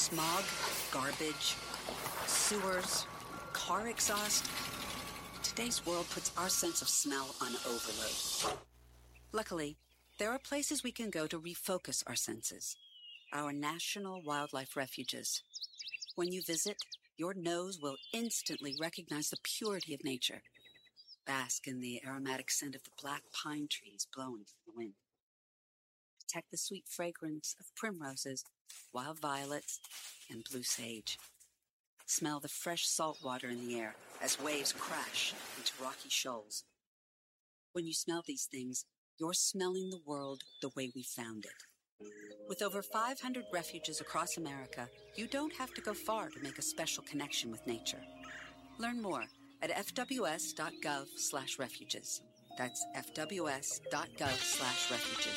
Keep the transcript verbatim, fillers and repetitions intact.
Smog, garbage, sewers, car exhaust. Today's world puts our sense of smell on overload. Luckily, there are places we can go to refocus our senses. Our national wildlife refuges. When you visit, your nose will instantly recognize the purity of nature. Bask in the aromatic scent of the black pine trees blowing in the wind. Detect the sweet fragrance of primroses, wild violets, and blue sage. Smell the fresh salt water in the air as waves crash into rocky shoals. When you smell these things, you're smelling the world the way we found it. With over five hundred refuges across America, you don't have to go far to make a special connection with nature. Learn more at fws.gov slash refuges. That's fws.gov slash refuges.